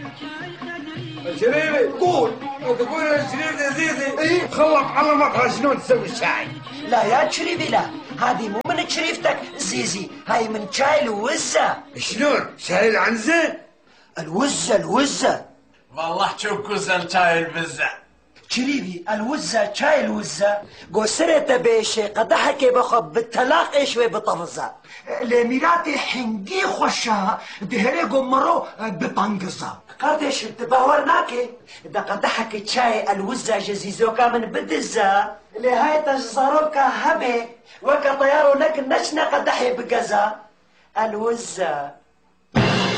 شريفي قول. تقول يا شريف يا زيزي ايه؟ خلط علمك شلون تسوي الشاي. لا يا شريفي لا، هذه مو من شريفتك زيزي، هاي من شاي الوزة. شلون؟ شاي العنزة؟ الوزة والله شوف كوزل شاي البزة شريفي، الوزة شاي الوزة قوسرة بيشي قدحك بخب بالتلاقي شوي بطفزة لميراتي حنقي خوشها دهري قمرو ببانقزة قردش انتباورناكي دا قدحك شاي الوزة جزيزوكا من بدزة لهاي تجزروكا هبي وكا طيارو لك نشنا قدحي بقزة الوزة